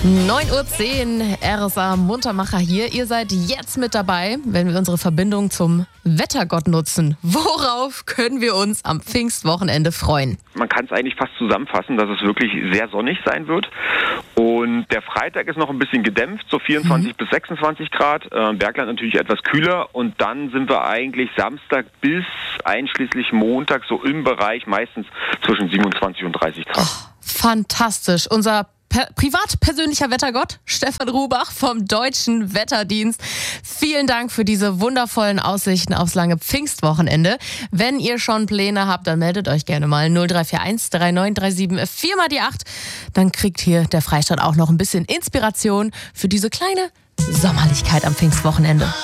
9:10 Uhr, RSA Muntermacher hier. Ihr seid jetzt mit dabei, wenn wir unsere Verbindung zum Wettergott nutzen. Worauf können wir uns am Pfingstwochenende freuen? Man kann es eigentlich fast zusammenfassen, dass es wirklich sehr sonnig sein wird. Und der Freitag ist noch ein bisschen gedämpft, so 24 bis 26 Grad. Bergland natürlich etwas kühler. Und dann sind wir eigentlich Samstag bis einschließlich Montag so im Bereich meistens zwischen 27 und 30 Grad. Oh, fantastisch. Unser privat persönlicher Wettergott, Stefan Rubach vom Deutschen Wetterdienst. Vielen Dank für diese wundervollen Aussichten aufs lange Pfingstwochenende. Wenn ihr schon Pläne habt, dann meldet euch gerne mal 0341 3937 4 mal die 8. Dann kriegt hier der Freistaat auch noch ein bisschen Inspiration für diese kleine Sommerlichkeit am Pfingstwochenende.